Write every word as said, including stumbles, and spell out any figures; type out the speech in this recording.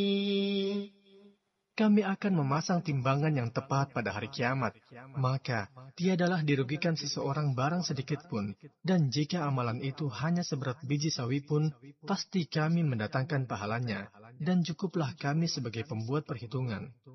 Kami akan memasang timbangan yang tepat pada hari kiamat, maka tiadalah dirugikan seseorang barang sedikit pun, dan jika amalan itu hanya seberat biji sawi pun, pasti kami mendatangkan pahalanya, dan cukuplah kami sebagai pembuat perhitungan.